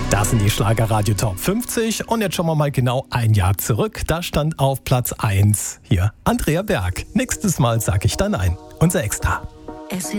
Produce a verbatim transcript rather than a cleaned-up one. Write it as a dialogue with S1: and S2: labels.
S1: Das sind die Schlagerradio Top fünfzig und jetzt schauen wir mal genau ein Jahr zurück. Da stand auf Platz eins hier Andrea Berg. Nächstes Mal sag ich dann ein. Unser Extra.
S2: Es